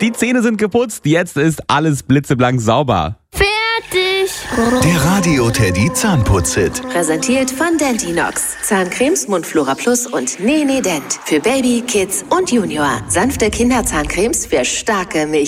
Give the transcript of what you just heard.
Die Zähne sind geputzt, jetzt ist alles blitzeblank sauber. Fertig! Der Radio Teddy Zahnputz-Hit. Präsentiert von Dentinox. Zahncremes, Mundflora Plus und Nee Dent. Für Baby, Kids und Junior. Sanfte Kinderzahncremes für starke Milch.